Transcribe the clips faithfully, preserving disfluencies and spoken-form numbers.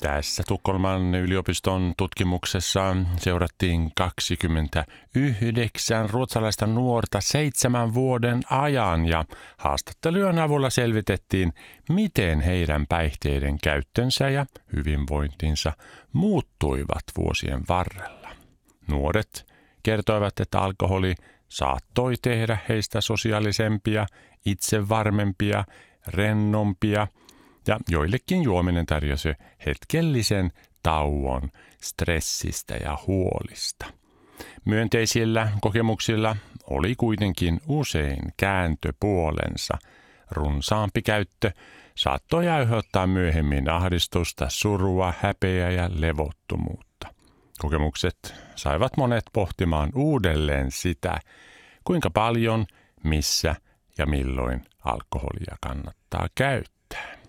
Tässä Tukholman yliopiston tutkimuksessa seurattiin kaksikymmentäyhdeksän ruotsalaista nuorta seitsemän vuoden ajan ja haastattelujen avulla selvitettiin, miten heidän päihteiden käyttönsä ja hyvinvointinsa muuttuivat vuosien varrella. Nuoret kertoivat, että alkoholi saattoi tehdä heistä sosiaalisempia, itsevarmempia, rennompia ja joillekin juominen tarjosi hetkellisen tauon stressistä ja huolista. Myönteisillä kokemuksilla oli kuitenkin usein kääntöpuolensa. Runsaampi käyttö saattoi aiheuttaa myöhemmin ahdistusta, surua, häpeää ja levottomuutta. Kokemukset saivat monet pohtimaan uudelleen sitä, kuinka paljon, missä ja milloin alkoholia kannattaa käyttää.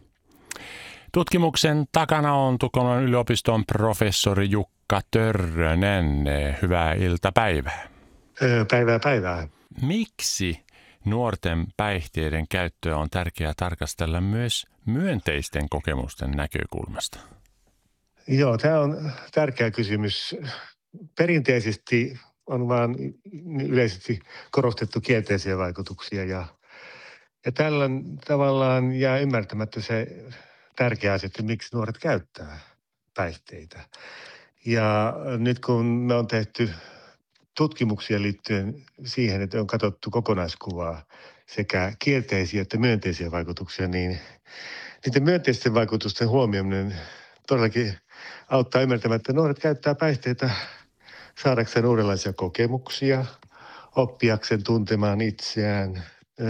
Tutkimuksen takana on Tukholman yliopiston professori Jukka Törrönen. Hyvää iltapäivää. Päivää päivää. Miksi nuorten päihteiden käyttöä on tärkeää tarkastella myös myönteisten kokemusten näkökulmasta? Joo, tämä on tärkeä kysymys. Perinteisesti on vaan yleisesti korostettu kielteisiä vaikutuksia ja, ja tällä tavallaan jää ymmärtämättä se tärkeä asia, että miksi nuoret käyttää päihteitä. Ja nyt kun me on tehty tutkimuksia liittyen siihen, että on katsottu kokonaiskuvaa sekä kielteisiä että myönteisiä vaikutuksia, niin niiden myönteisten vaikutusten huomioiminen todellakin auttaa ymmärtämään, että nuoret käyttää päihteitä saadakseen uudenlaisia kokemuksia, oppiakseen tuntemaan itseään,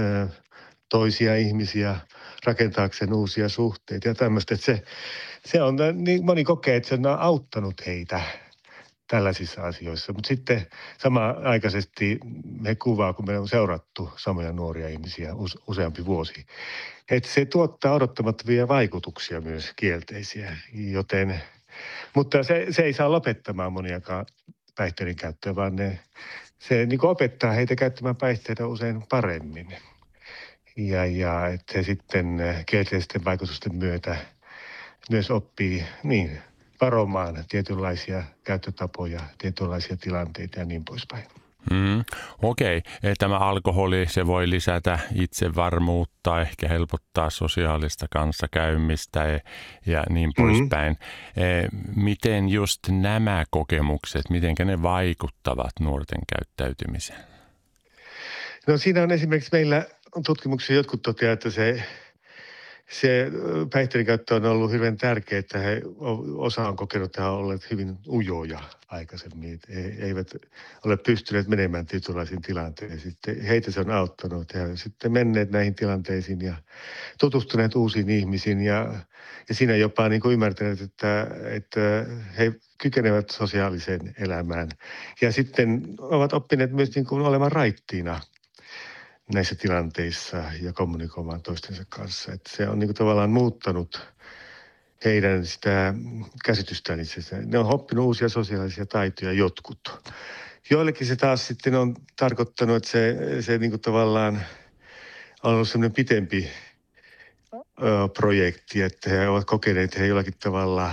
toisia ihmisiä, rakentaakseen uusia suhteita ja tämmöistä. Että se, se on, niin moni kokee, että se on auttanut heitä tällaisissa asioissa. Mutta sitten samanaikaisesti me kuvaa, kun me on seurattu samoja nuoria ihmisiä useampi vuosi, että se tuottaa odottamattomia vaikutuksia myös kielteisiä, joten, mutta se, se ei saa lopettamaan moniakaan päihteiden käyttöä, vaan ne, se niin kuin opettaa heitä käyttämään päihteitä usein paremmin. Ja, ja että he sitten kielteisten vaikutusten myötä myös oppii niin, varomaan tietynlaisia käyttötapoja, tietynlaisia tilanteita ja niin poispäin. Mm, Okei, okay. Tämä alkoholi se voi lisätä itsevarmuutta, ehkä helpottaa sosiaalista kanssakäymistä ja, ja niin poispäin. Mm-hmm. Miten just nämä kokemukset, miten ne vaikuttavat nuorten käyttäytymiseen? No siinä on esimerkiksi meillä tutkimuksia jotkut toteavat, että se, se päihteiden käyttö on ollut hyvin tärkeää, että he, osa on kokenut, että he ovat olleet hyvin ujoja aikaisemmin. He eivät ole pystyneet menemään tietynlaisiin tilanteisiin. Sitten heitä se on auttanut. He ovat sitten menneet näihin tilanteisiin ja tutustuneet uusiin ihmisiin ja, ja siinä jopa niin kuin ymmärtäneet, että, että he kykenevät sosiaaliseen elämään. Ja sitten ovat oppineet myös niin kuin olemaan raittiina näissä tilanteissa ja kommunikoimaan toistensa kanssa. Että se on niin kuin tavallaan muuttanut heidän sitä käsitystään itsestään. Ne on oppinut uusia sosiaalisia taitoja jotkut. Joillekin se taas sitten on tarkoittanut, että se, se niin kuin tavallaan on ollut sellainen pitempi ö, projekti, että he ovat kokeneet, että he jollakin tavalla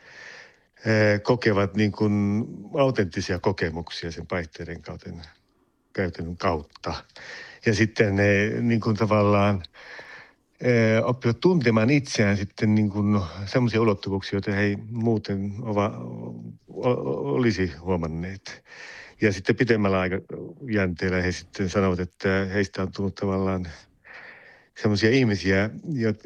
ö, kokevat niin kuin autenttisia kokemuksia sen päihteiden kautta, käytännön kautta. Ja sitten ne niin kuin tavallaan e, oppivat tuntemaan itseään sitten niin kuin semmoisia ulottuvuuksia, joita he ei muuten ova, o, olisi huomanneet. Ja sitten pitemmällä aikajänteellä he sitten sanovat, että heistä on tullut tavallaan semmoisia ihmisiä, jotka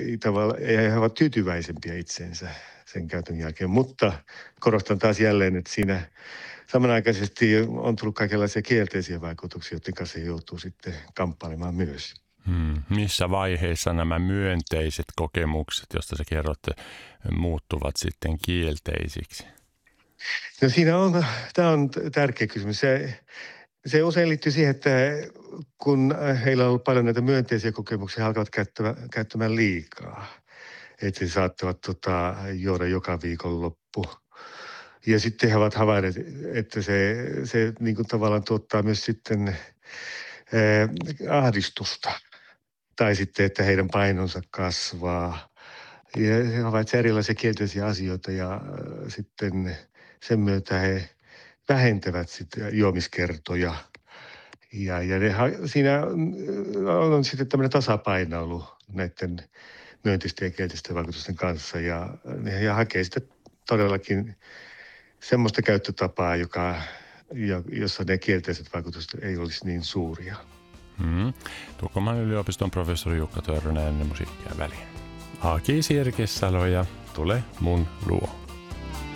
he ovat tyytyväisempiä itseensä sen käytön jälkeen. Mutta korostan taas jälleen, että siinä samanaikaisesti on tullut kaikenlaisia kielteisiä vaikutuksia, joiden kanssa joutuu sitten kamppailemaan myös. Hmm. Missä vaiheessa nämä myönteiset kokemukset, joista sä kerrotte, muuttuvat sitten kielteisiksi? No siinä on, tämä on tärkeä kysymys. Se, se usein liittyy siihen, että kun heillä on ollut paljon näitä myönteisiä kokemuksia, he alkavat käyttämään, käyttämään liikaa. Että he saattavat tota, juoda joka viikonloppu. Ja sitten he ovat havainneet, että se, se niin kuin tavallaan tuottaa myös sitten eh, ahdistusta. Tai sitten, että heidän painonsa kasvaa. Ja he havaitsevat erilaisia kielteisiä asioita ja äh, sitten sen myötä he vähentävät sitten juomiskertoja. Ja, ja ne, siinä on, on sitten tämmöinen tasapainoilu näiden myönteisten ja kielteisten vaikutusten kanssa. Ja ne ja hakee sitten todellakin semmoista käyttötapaa, joka, jossa ne kielteiset vaikutukset ei olisi niin suuria. Mm. Tukholman yliopiston professori Jukka Törrönen ennen musiikkia väliin. Aki Sirkesalo ja Tule mun luo.